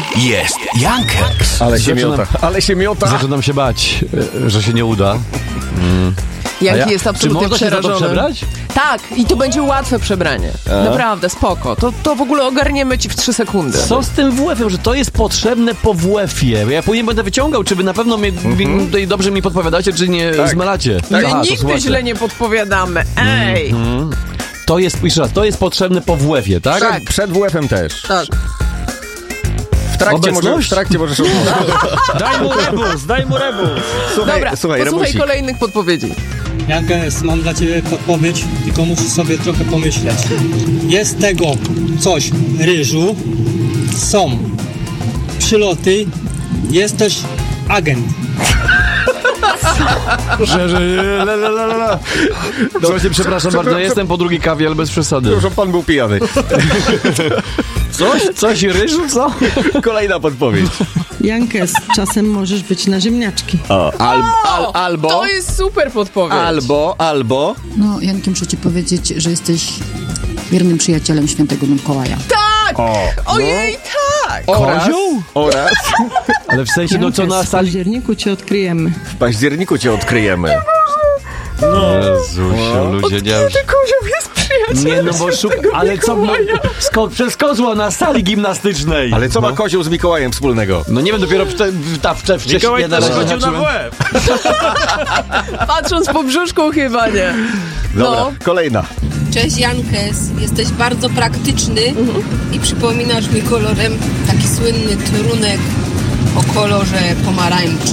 jest Jankeks. Ale się miota. Zaczynam się bać, że się nie uda. Janki jest absolutnie czy można przerażony. się za to przebrać? Tak, i to będzie łatwe przebranie. Naprawdę, spoko. To w ogóle ogarniemy ci w 3 sekundy. Co z tym WF-em, że to jest potrzebne po WF-ie? Ja później będę wyciągał, czy wy na pewno tutaj dobrze mi podpowiadacie, czy nie zmylacie? My Aha, to nigdy słuchajcie. źle nie podpowiadamy. Ej! To jest, jeszcze raz, to jest potrzebne po WF-ie, tak? Tak, przed WF-em też. Tak. W trakcie możesz Daj mu rebus. Dobra, posłuchaj rebusik. kolejnych podpowiedzi. Jankes, mam dla ciebie podpowiedź, tylko musisz sobie trochę pomyśleć. Jest tego coś ryżu, są przyloty, jest też agent. Słuchajcie, przepraszam bardzo, ja jestem po drugiej kawie, ale bez przesady. Już pan był pijany. Coś ryżu, co? Kolejna podpowiedź. Jankes, czasem możesz być na ziemniaczki. Albo... To jest super podpowiedź. Albo... No, Jankiem, muszę ci powiedzieć, że jesteś wiernym przyjacielem świętego Mikołaja. Tak! Ojej, tak! Oraz... Ale w sensie, no co Jankes, na w sali... październiku cię odkryjemy. W październiku cię odkryjemy. Jezusie, ludzie, nie... Kiedy kozioł jest przyjacielem Nie, no bo ale co... Przez kozła na sali gimnastycznej. Ale co ma kozioł z Mikołajem wspólnego? No nie wiem, dopiero wcześniej... Mikołaj też chodził na WF. Patrząc po brzuszku chyba nie. Dobra, kolejna. Cześć Jankes, jesteś bardzo praktyczny i przypominasz mi kolorem taki słynny trunek o kolorze pomarańczy.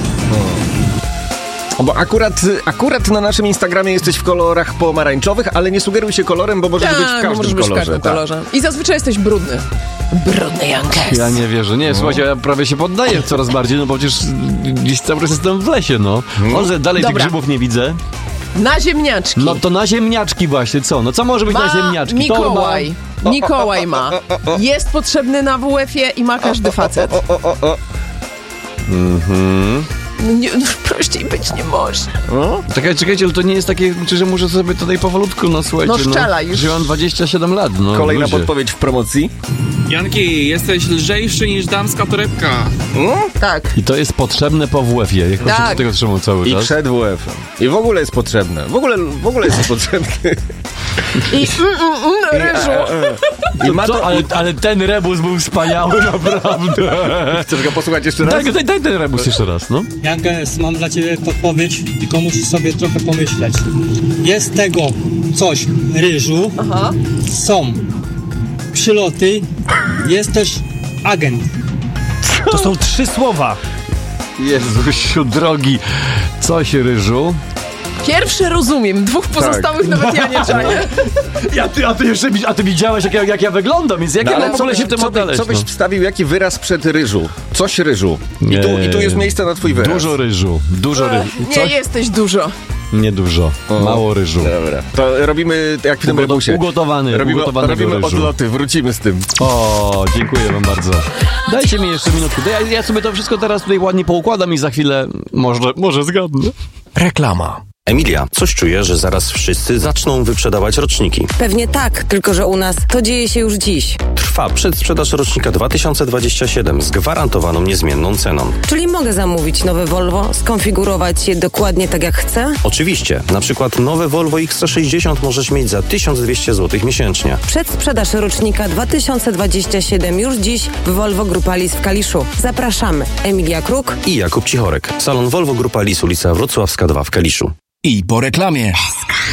Bo akurat na naszym Instagramie jesteś w kolorach pomarańczowych, ale nie sugeruj się kolorem, bo możesz być w każdym kolorze. kolorze. I zazwyczaj jesteś brudny. Brudny Jankes. Ja nie wierzę. Nie, słuchajcie, ja prawie się poddaję coraz bardziej, no bo przecież gdzieś cały czas jestem w lesie, no. Może dalej tych grzybów nie widzę. Na ziemniaczki. No to na ziemniaczki właśnie, co? No co może być na ziemniaczki? Mikołaj. Mikołaj ma. Jest potrzebny na WF-ie i ma każdy facet. Nie, no, prościej być nie może. Czekajcie, ale to nie jest takie, że muszę sobie tutaj powolutku, no słuchajcie. No szczelaj już. Żyłam 27 lat, no. Kolejna ludzie. podpowiedź w promocji. Janki, jesteś lżejszy niż damska torebka. Tak. I to jest potrzebne po WF-ie. Jak on się do tego trzymał cały I czas. przed WF-em. I w ogóle jest potrzebne. W ogóle jest potrzebny. I ryżu. I ma to... ale ten rebus był wspaniały, naprawdę. Chcesz go posłuchać jeszcze raz? Daj ten rebus jeszcze raz, no. Jankes, mam dla ciebie podpowiedź, tylko musisz sobie trochę pomyśleć. Jest tego coś ryżu, są przyloty, jest też agent. To są 3 słowa. Jezusiu drogi. Coś ryżu. Pierwszy rozumiem, 2 pozostałych nawet ja nie czaję. A ty widziałeś, jak ja wyglądam, więc jak ja mam w ogóle się w tym odnaleźć? Co byś wstawił, jaki wyraz przed ryżu? Coś ryżu. I tu jest miejsce na twój wyraz. Dużo ryżu. Nie jesteś dużo. Nie dużo. Mało ryżu. Dobra. To robimy jak w tym rebusie. Ugotowany Robimy ryżu. odloty, wrócimy z tym. O, dziękuję wam bardzo. Dajcie mi jeszcze minutkę. Ja sobie to wszystko teraz tutaj ładnie poukładam i za chwilę może zgadnę. Reklama. Emilia, coś czuję, że zaraz wszyscy zaczną wyprzedawać roczniki. Pewnie tak, tylko że u nas to dzieje się już dziś. Trwa przedsprzedaż rocznika 2027 z gwarantowaną niezmienną ceną. Czyli mogę zamówić nowe Volvo, skonfigurować je dokładnie tak jak chcę? Oczywiście, na przykład nowe Volvo XC60 możesz mieć za 1200 zł miesięcznie. Przedsprzedaż rocznika 2027 już dziś w Volvo Grupa Lis w Kaliszu. Zapraszamy. Emilia Kruk I Jakub Cichorek. Salon Volvo Grupa Lis, ulica Wrocławska 2 w Kaliszu. I po reklamie.